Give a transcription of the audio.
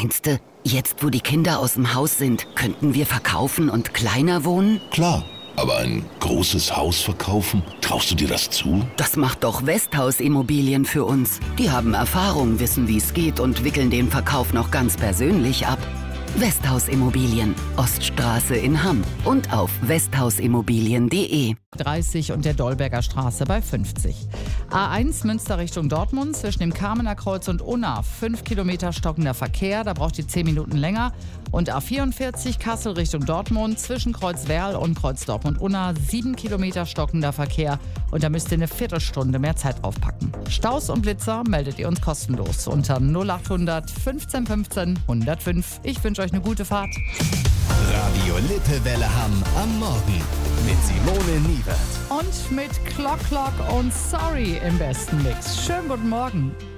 Meinst du, jetzt wo die Kinder aus dem Haus sind, könnten wir verkaufen und kleiner wohnen? Klar, aber ein großes Haus verkaufen, traust du dir das zu? Das macht doch Westhaus Immobilien für uns. Die haben Erfahrung, wissen, wie es geht und wickeln den Verkauf noch ganz persönlich ab. Westhaus Immobilien, Oststraße in Hamm und auf westhausimmobilien.de. 30 und der Dolberger Straße bei 50. A1 Münster Richtung Dortmund zwischen dem Kamener Kreuz und Unna 5 Kilometer stockender Verkehr, da braucht ihr 10 Minuten länger. Und A44 Kassel Richtung Dortmund zwischen Kreuz Werl und Kreuz Dortmund-Unna 7 Kilometer stockender Verkehr und da müsst ihr eine Viertelstunde mehr Zeit draufpacken. Staus und Blitzer meldet ihr uns kostenlos unter 0800 15 15 105. Ich wünsche euch eine gute Fahrt. Radio Lippewelle Hamm am Morgen mit Simone Niewert. Und mit Clock Clock und Sorry im besten Mix. Schönen guten Morgen.